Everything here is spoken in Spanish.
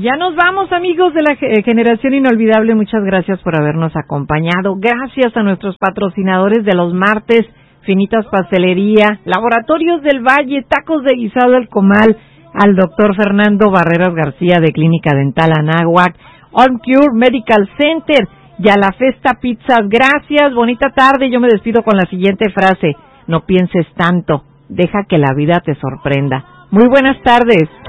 Ya nos vamos, amigos de la Generación Inolvidable. Muchas gracias por habernos acompañado. Gracias a nuestros patrocinadores de los martes, Finitas Pastelería, Laboratorios del Valle, Tacos de Guisado El Comal, al doctor Fernando Barreras García de Clínica Dental Anáhuac, OnCure Medical Center y a la Festa Pizzas. Gracias, bonita tarde. Yo me despido con la siguiente frase: no pienses tanto, deja que la vida te sorprenda. Muy buenas tardes.